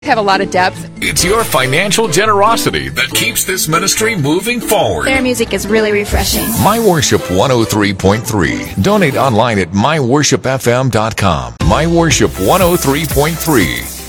have a lot of depth. It's your financial generosity that keeps this ministry moving forward. Their music is really refreshing. My Worship 103.3. Donate online at myworshipfm.com. My Worship 103.3.